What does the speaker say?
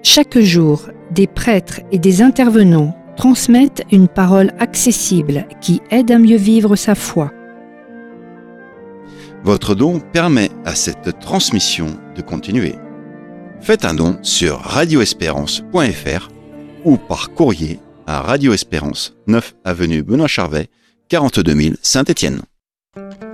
Chaque jour, des prêtres et des intervenants transmettent une parole accessible qui aide à mieux vivre sa foi. Votre don permet à cette transmission de continuer. Faites un don sur radioespérance.fr ou par courrier à Radio Espérance, 9 avenue Benoît Charvet, 42 000 Saint-Étienne.